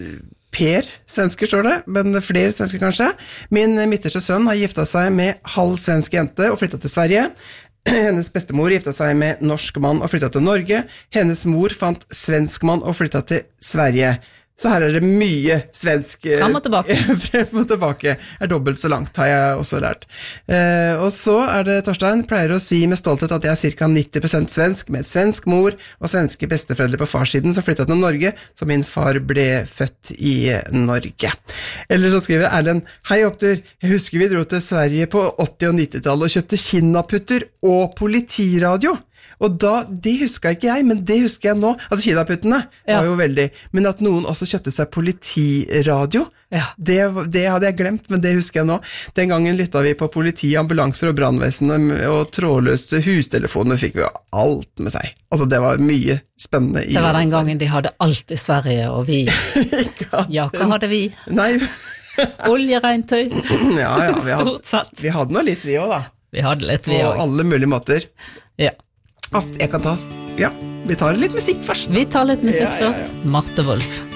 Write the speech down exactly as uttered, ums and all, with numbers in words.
Per svensker står det, men flere svensker kanskje. Min midterste sønn har giftet seg med halv svensk jente og flyttet til Sverige. Hennes bestemor giftet seg med norsk mann og flyttet til Norge. Hennes mor fant svensk mann og flyttet til Sverige. Så her er det mye svensk Frem og tilbake Frem og tilbake er dobbelt så langt, har jeg også lært eh, Og så er det Torstein pleier å si med stolthet at jeg er cirka nitti prosent svensk med svensk mor og svenske besteforeldre på farssiden som flyttet til Norge så min far ble født i Norge Eller så skriver Erlend Hei opptur, jeg husker vi dro til Sverige på åtti- og nittitallet og kjøpte kinnaputter og politiradio Og da, det husker ikke jeg, men det husker jeg nå. Altså, kinaputtene ja. Var jo veldig, men at noen også kjøpte seg politiradio, ja. det, det hadde jeg glemt, men det husker jeg nå. Den gangen lyttet vi på politi, ambulanser og brandvesen og trådløse hustelefoner fikk vi alt med seg. Altså, det var mye spennende. I det var den gangen de hadde alt i Sverige, og vi, ja, hva hadde vi? Nei. Oljeregntøy. ja, ja, vi hadde, Stort sett. Vi hadde noe litt vi også da. Vi hadde litt vi også. På alle mulige måter. Ja. Ast, jeg kan ta, ja, vi tar litt musikk først. Vi tar litt musikk ja, ja, ja. først. Marte Wolf.